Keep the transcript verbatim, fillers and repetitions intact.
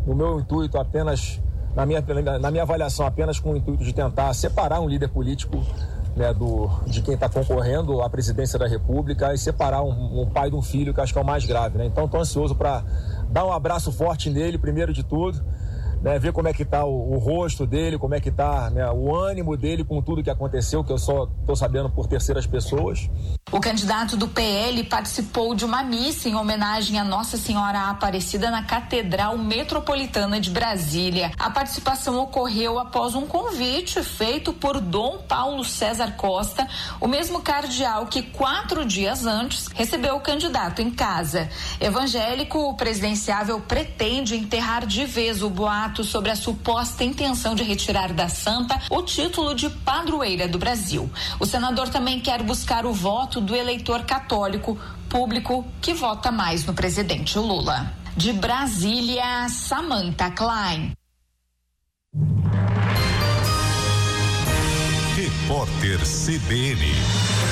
no meu intuito apenas, na minha, na minha avaliação, apenas com o intuito de tentar separar um líder político, né, do, de quem está concorrendo à presidência da República e separar um, um pai de um filho, que acho que é o mais grave, né? Então estou ansioso para dar um abraço forte nele, primeiro de tudo, né, ver como é que está o, o rosto dele, como é que está, né, o ânimo dele com tudo que aconteceu, que eu só estou sabendo por terceiras pessoas. O candidato do P L participou de uma missa em homenagem a Nossa Senhora Aparecida na Catedral Metropolitana de Brasília. A participação ocorreu após um convite feito por Dom Paulo César Costa, o mesmo cardeal que quatro dias antes recebeu o candidato em casa. Evangélico, o presidenciável pretende enterrar de vez o boato sobre a suposta intenção de retirar da Santa o título de padroeira do Brasil. O senador também quer buscar o voto do eleitor católico, público que vota mais no presidente Lula. De Brasília, Samantha Klein. Repórter C B N.